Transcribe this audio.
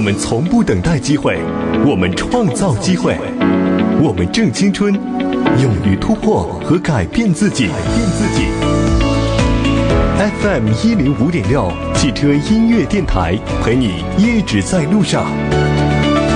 们从不等待机会，我们创造机会，我们正青春，勇于突破和改变自己。FM105.6汽车音乐电台，陪你一直在路上。